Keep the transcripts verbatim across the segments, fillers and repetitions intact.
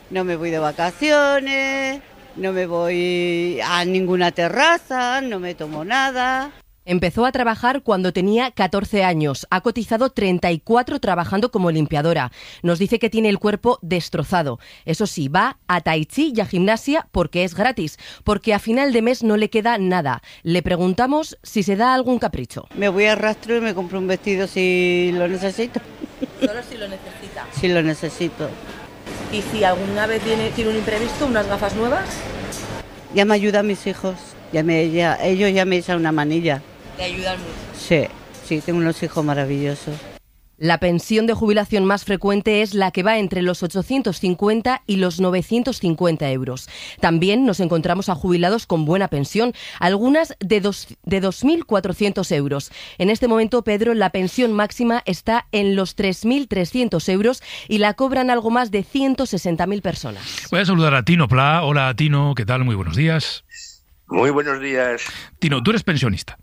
No me voy de vacaciones, no me voy a ninguna terraza, no me tomo nada. Empezó a trabajar cuando tenía catorce años. Ha cotizado treinta y cuatro trabajando como limpiadora. Nos dice que tiene el cuerpo destrozado. Eso sí, va a tai chi y a gimnasia porque es gratis, porque a final de mes no le queda nada. Le preguntamos si se da algún capricho. Me voy a rastro y me compro un vestido si lo necesito. Solo si lo necesita. Si lo necesito. ¿Y si alguna vez tiene, tiene un imprevisto, unas gafas nuevas? Ya me ayudan mis hijos. Ya me, ya, ellos ya me echan una manilla. ¿Te ayudan mucho? Sí, sí, tengo unos hijos maravillosos. La pensión de jubilación más frecuente es la que va entre los ochocientos cincuenta y los novecientos cincuenta euros. También nos encontramos a jubilados con buena pensión, algunas de, dos, de dos mil cuatrocientos euros. En este momento, Pedro, la pensión máxima está en los tres mil trescientos euros y la cobran algo más de ciento sesenta mil personas. Voy a saludar a Tino Pla. Hola, Tino, ¿qué tal? Muy buenos días. Muy buenos días. Tino, tú eres pensionista.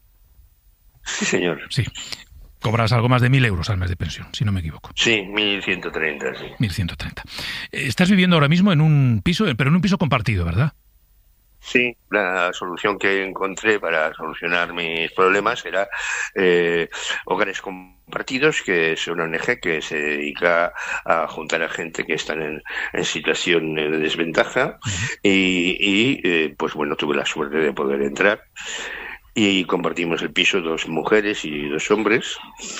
Sí, señor. Sí. Cobras algo más de mil euros al mes de pensión, si no me equivoco. Sí, mil ciento treinta, sí. mil ciento treinta. Estás viviendo ahora mismo en un piso, pero en un piso compartido, ¿verdad? Sí, la solución que encontré para solucionar mis problemas era eh, hogares compartidos, que es una O N Ge que se dedica a juntar a gente que están en, en situación de desventaja. Uh-huh. y, y eh, pues bueno, tuve la suerte de poder entrar. Y compartimos el piso dos mujeres y dos hombres,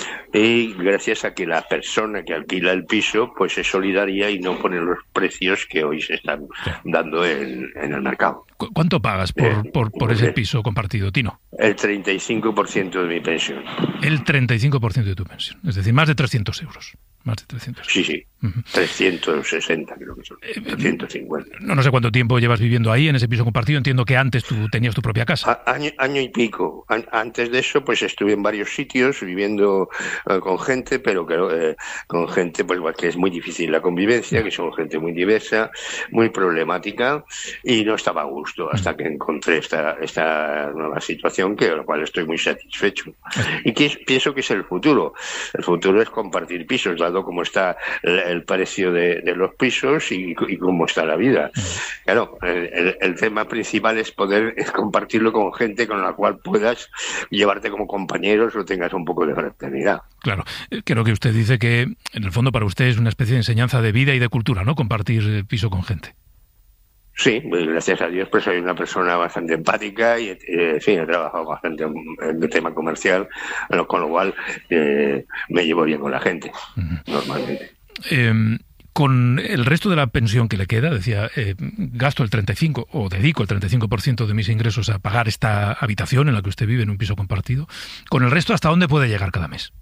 y gracias a que la persona que alquila el piso pues es solidaria y no pone los precios que hoy se están dando en, en el mercado. ¿Cuánto pagas por, eh, por, por ese piso compartido, Tino? El treinta y cinco por ciento de mi pensión. El treinta y cinco por ciento de tu pensión, es decir, más de trescientos euros. Más de trescientos. Sí, sí. Uh-huh. trescientos sesenta creo que son. Eh, trescientos cincuenta. No, no sé cuánto tiempo llevas viviendo ahí, en ese piso compartido. Entiendo que antes tú tenías tu propia casa. A, año, año y pico. An, antes de eso, pues estuve en varios sitios viviendo uh, con gente, pero que, uh, con gente pues que es muy difícil la convivencia, que son gente muy diversa, muy problemática, y no estaba a gusto hasta uh-huh. que encontré esta, esta nueva situación, que la cual estoy muy satisfecho. Uh-huh. Y que es, pienso que es el futuro. El futuro es compartir pisos, dado cómo está el, el precio de, de los pisos y, y cómo está la vida. Claro, el, el tema principal es poder es compartirlo con gente con la cual puedas llevarte como compañeros o tengas un poco de fraternidad. Claro, creo que usted dice que en el fondo para usted es una especie de enseñanza de vida y de cultura, ¿no? Compartir piso con gente. Sí, gracias a Dios pues soy una persona bastante empática y eh, sí, he trabajado bastante en el tema comercial, con lo cual eh, me llevo bien con la gente, uh-huh. normalmente. Eh, con el resto de la pensión que le queda, decía, eh, gasto el treinta y cinco o dedico el treinta y cinco por ciento de mis ingresos a pagar esta habitación en la que usted vive en un piso compartido. Con el resto, ¿hasta dónde puede llegar cada mes?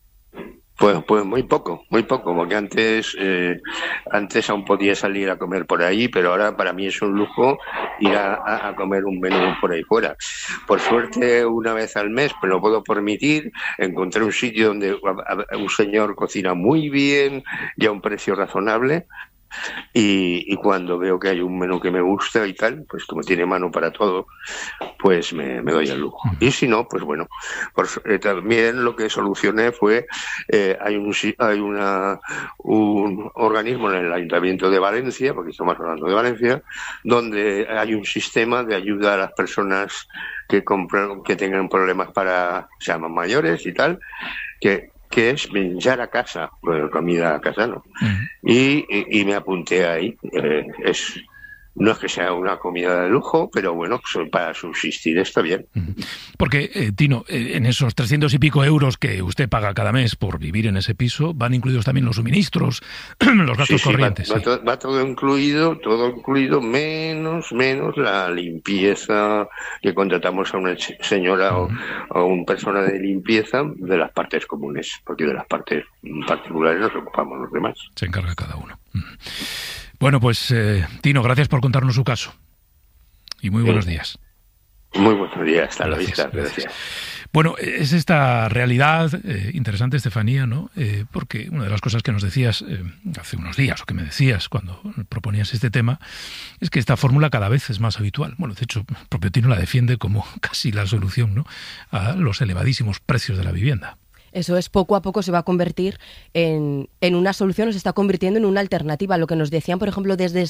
Pues, pues muy poco, muy poco, porque antes eh, antes aún podía salir a comer por ahí, pero ahora para mí es un lujo ir a, a comer un menú por ahí fuera. Por suerte, una vez al mes, pero lo puedo permitir, encontré un sitio donde un señor cocina muy bien y a un precio razonable. Y, y cuando veo que hay un menú que me gusta y tal, pues como tiene mano para todo, pues me, me doy el lujo. Y si no, pues bueno, por, eh, también lo que solucioné fue, eh, hay, un, hay una, un organismo en el Ayuntamiento de Valencia, porque estamos hablando de Valencia, donde hay un sistema de ayuda a las personas que, compran, que tengan problemas para, se llaman mayores y tal, que que es menjar a casa, bueno, comida a casa, ¿no? Uh-huh. Y, y, y me apunté ahí. Eh, es No es que sea una comida de lujo, pero bueno, para subsistir está bien. Porque, eh, Tino, eh, en esos trescientos y pico euros que usted paga cada mes por vivir en ese piso, van incluidos también los suministros, los gastos sí, sí, corrientes. Va, sí. va, todo, va todo incluido, todo incluido, menos, menos la limpieza que contratamos a una señora uh-huh. o a una persona de limpieza de las partes comunes, porque de las partes particulares nos ocupamos los demás. Se encarga cada uno. Uh-huh. Bueno, pues, eh, Tino, gracias por contarnos su caso. Y muy buenos sí. días. Muy buenos días, hasta gracias, la vista. Gracias. gracias. Bueno, es esta realidad eh, interesante, Estefanía, ¿no? Eh, porque una de las cosas que nos decías eh, hace unos días, o que me decías cuando proponías este tema, es que esta fórmula cada vez es más habitual. Bueno, de hecho, el propio Tino la defiende como casi la solución, ¿no?, a los elevadísimos precios de la vivienda. Eso es, poco a poco se va a convertir en, en una solución, o se está convirtiendo en una alternativa. Lo que nos decían, por ejemplo, desde